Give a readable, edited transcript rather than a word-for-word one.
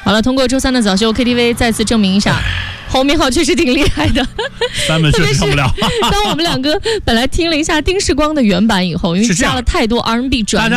好了，通过周三的早秀 KTV 再次证明一下，侯明昊确实挺厉害的。 三本确实唱不了。 当我们两个本来听了一下丁世光的原版以后，因为加了太多 R&B 转。